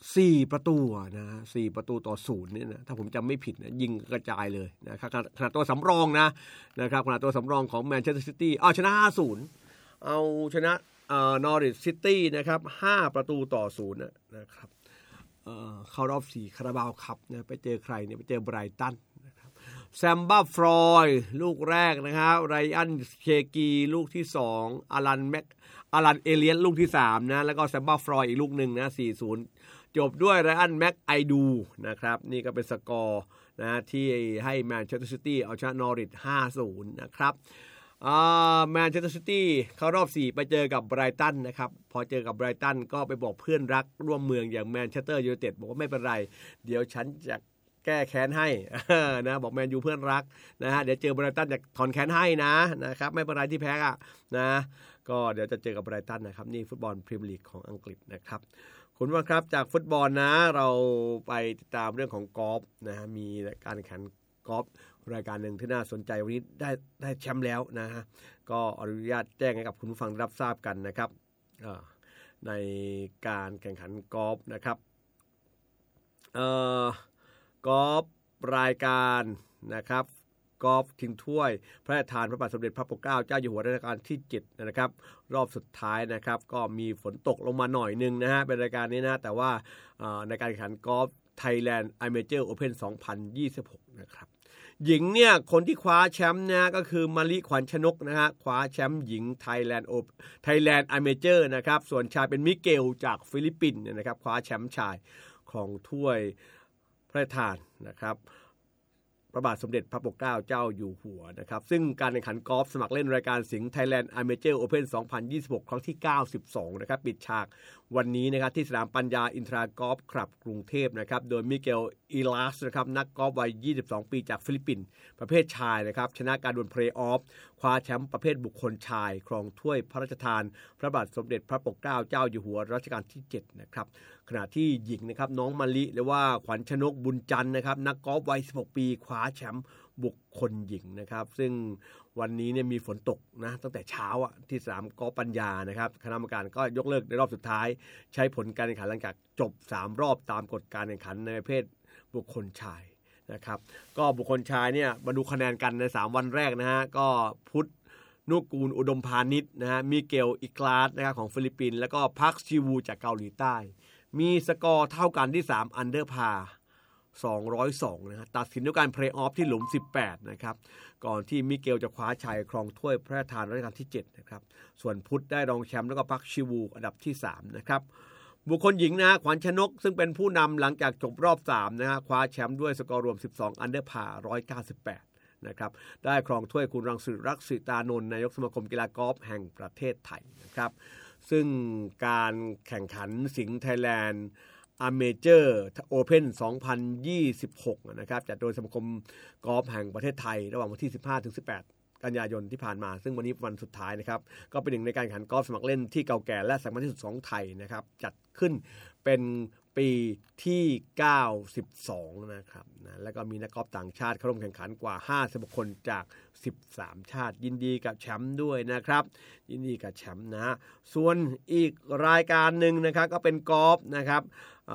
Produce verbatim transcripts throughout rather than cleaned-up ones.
สี่ประตูนะฮะสี่ประตูต่อศูนย์เนี่ยนะถ้าผมจำไม่ผิดนะยิงกระจายเลยนะครับขณะตัวสำรองนะนะครับขณะตัวสำรองของแมนเชสเตอร์ซิตี้อ้าวชนะ ห้าศูนย์ เอาชนะเอ่อนอริชซิตี้นะครับห้าประตูต่อศูนย์นะครับเอ่อเข้ารอบสี่คาราบาวคัพนะไปเจอใครเนี่ยไปเจอไบรตันนะครับแซมบ้าฟรอยลูกแรกนะครับไรอันเคกีลูกที่สองอารันแม็กอารันเอเลียนลูกที่สามนะแล้วก็แซมบ้าฟรอยอีกลูกนึงนะ สี่ศูนย์ จบด้วยไรอันแม็กไอดูนะครับนี่ก็เป็นสกอร์นะที่ให้แมนเชสเตอร์ซิตี้เอาชนะนอริช ห้าศูนย์ นะครับอ่าแมนเชสเตอร์ซิตี้เข้ารอบสี่ไปเจอกับไบรตันนะครับพอเจอกับไบรตันก็ไปบอกเพื่อนรักร่วมเมืองอย่างแมนเชสเตอร์ยูไนเต็ดบอกว่าไม่เป็นไรเดี๋ยวฉันจะแก้แค้นให้นะบอกแมนยูเพื่อนรักนะฮะเดี๋ยวเจอไบรตันจะถอนแค้นให้นะนะครับไม่เป็นไรที่แพ้อ่ะนะก็เดี๋ยวจะเจอกับไบรตันนะครับนี่ฟุตบอลพรีเมียร์ลีกของอังกฤษนะครับคุณว่าครับจากฟุตบอลนะเราไปติดตามเรื่องของกอล์ฟนะฮะมีการแข่งขันกอล์ฟรายการหนึ่งที่น่าสนใจวันนี้ได้ได้แชมป์แล้วนะฮะก็อนุญาตแจ้งให้กับคุณผู้ฟังรับทราบกันนะครับในการแข่งขันกอล์ฟนะครับเอ่อกอล์ฟรายการนะครับกอล์ฟชิงถ้วยพระราชทานพระบาทสมเด็จพระปกเกล้าเจ้าอยู่หัวรัชกาลที่เจ็ดนะครับรอบสุดท้ายนะครับก็มีฝนตกลงมาหน่อยนึงนะฮะเป็นรายการนี้นะแต่ว่าในการแข่งขันกอล์ฟ Thailand Amateur Open สองพันยี่สิบหกนะครับหญิงเนี่ยคนที่คว้าแชมป์นะก็คือมาลิขวัญชนกนะฮะคว้าแชมป์หญิง Thailand Open Thailand Amateur นะครับส่วนชายเป็นมิเกลจากฟิลิปปินส์นะครับคว้าแชมป์ชายของถ้วยพระราชทานนะครับพระบาทสมเด็จพระปกเกล้าเจ้าอยู่หัวนะครับซึ่งการแข่งขันกอล์ฟสมัครเล่นรายการสิงห์ Thailand Amateur Open สองพันยี่สิบหกครั้งที่เก้าสิบสองนะครับปิดฉากวันนี้นะครับที่สนามปัญญาอินทรากอล์ฟคลับกรุงเทพนะครับโดยมิเกลอีลาสนะครับนักกอล์ฟวัยยี่สิบสองปีจากฟิลิปปินส์ประเภทชายนะครับชนะการดวลเพลย์ออฟคว้าแชมป์ประเภทบุคคลชายครองถ้วยพระราชทานพระบาทสมเด็จพระปกเกล้าเจ้าอยู่หัวรัชกาลที่เจ็ดนะครับขณะที่หญิงนะครับน้องมะลิหรือว่าขวัญชนกบุญจันทร์นะครับนักกอล์ฟวัยสิบหกปีคว้าแชมป์บุคคลหญิงนะครับซึ่งวันนี้เนี่ยมีฝนตกนะตั้งแต่เช้าอ่ะที่สนามกอล์ฟปัญญานะครับคณะกรรมการก็ยกเลิกในรอบสุดท้ายใช้ผลการแข่งขันหลังจากจบสามรอบตามกฎการแข่งขันในประเภทบุคคลชายนะครับก็บุคคลชายเนี่ยมาดูคะแนนกันในสามวันแรกนะฮะก็พุทธนุกูลอุดมพานิชนะฮะมิเกลอิกลาสนะครับของฟิลิปปินส์แล้วก็พักชิวูจากเกาหลีใต้มีสกอร์เท่ากันที่สามอันเดอร์พาร์สองร้อยสองนะฮะตัดสินด้วยการเพลย์ออฟที่หลุมสิบแปดนะครับก่อนที่มิเกลจะคว้าชัยครองถ้วยพระราชทานรัชกาลที่เจ็ดนะครับส่วนพุทธได้รองแชมป์แล้วก็พักชิวูอันดับที่สามนะครับบุคคลหญิงนะขวัญชนกซึ่งเป็นผู้นำหลังจากจบรอบสามนะฮะคว้าแชมป์ด้วยสกอร์รวมสิบสองอันเดอร์พาร์หนึ่งร้อยเก้าสิบแปดนะครับได้ครองถ้วยคุณรังสิรักษิตานนท์นายกสมาคมกีฬากอล์ฟแห่งประเทศไทยนะครับซึ่งการแข่งขันสิงห์ไทยแลนด์Amateur Open สองพันยี่สิบหกนะครับจัดโดยสมาคมกอล์ฟแห่งประเทศไทยระหว่างวันที่สิบห้าถึงสิบแปดกันยายนที่ผ่านมาซึ่งวันนี้วันสุดท้ายนะครับก็เป็นหนึ่งในการแข่งขันกอล์ฟสมัครเล่นที่เก่าแก่และสำคัญที่สุดของไทยนะครับจัดขึ้นเป็นปีที่เก้าสิบสองนะครับนะแล้วก็มีนักกอล์ฟต่างชาติเข้าร่วมแข่งขันกว่าห้าสิบคนจากสิบสามชาติยินดีกับแชมป์ด้วยนะครับยินดีกับแชมป์นะส่วนอีกรายการหนึ่งนะครับก็เป็นกอล์ฟนะครับ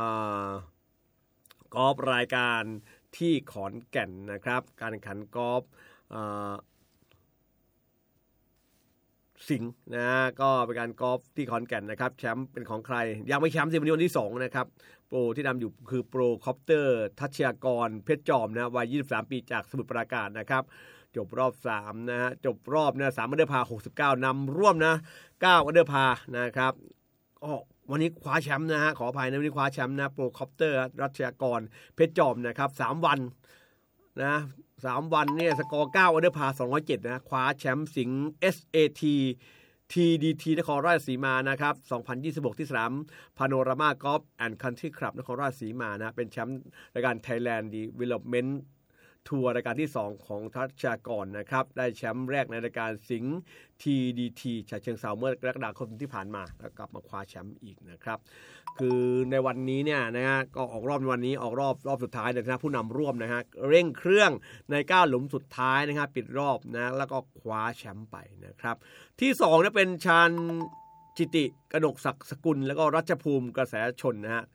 กอล์ฟรายการที่ขอนแก่นนะครับการแข่งขันกอล์ฟสิงห์นะก็เป็นการกอล์ฟที่ขอนแก่นนะครับแชมป์เป็นของใครยังไม่แชมป์สิวันนี้วันที่สองนะครับโปรที่นำอยู่คือโปรคอปเตอร์ทัชยากรเพชรจอมนะวัยยี่สิบสามปีจากสมุทรปราการนะครับจบรอบสามนะฮะจบรอบนะสามอันเดอร์พาร์หกสิบเก้านำร่วมนะเก้าอันเดอร์พาร์นะครับก็วันนี้คว้าแชมป์นะฮะขออภัยนะวันนี้คว้าแชมป์นะโปรคอปเตอร์รัชยากรเพชรจอมนะครับสามวันนะสามวันเนี่ยสกอร์เก้าอันเดอร์พาร์สองร้อยเจ็ดนะคว้าแชมป์สิงห์ เอส เอ ที ที ดี ที นครราชสีมานะครับสองพันยี่สิบหกที่สนามพาโนรามา Golf and Country Club นครราชสีมานะเป็นแชมป์รายการ Thailand Development ทัวร์รายการที่สองของทัชยากรนะครับได้แชมป์แรกในรายการสิงห์ ที ดี ที ฉะเชิงเทราเมื่อกรกฎาคมที่ผ่านมาแล้วกลับมาคว้าแชมป์อีกนะครับคือในวันนี้เนี่ยนะฮะก็ออกรอบในวันนี้ออกรอบรอบสุดท้ายนะผู้นำร่วมนะฮะเร่งเครื่องในเก้าหลุมสุดท้ายนะครับปิดรอบนะแล้วก็คว้าแชมป์ไปนะครับที่สองเนี่ยเป็นชาญจิติกนกศักดิ์สกุลแล้วก็รัชภูมิกระแสชนนะฮะ